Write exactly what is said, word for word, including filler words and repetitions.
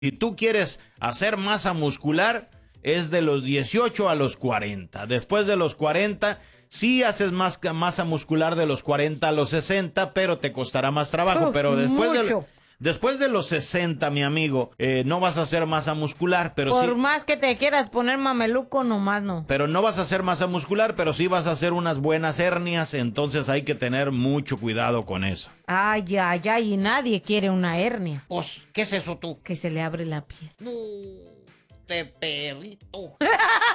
Si tú quieres hacer masa muscular, es de los dieciocho a los cuarenta. Después de los cuarenta, sí haces más masa muscular de los cuarenta a los sesenta, pero te costará más trabajo. Uf, pero después de, mucho. después de los sesenta, mi amigo, eh, no vas a hacer masa muscular, pero Por sí... más que te quieras poner mameluco, nomás no. Pero no vas a hacer masa muscular, pero sí vas a hacer unas buenas hernias, entonces hay que tener mucho cuidado con eso. Ay, ay, ay, y nadie quiere una hernia. Pues, ¿qué es eso tú? Que se le abre la piel. No, de perrito.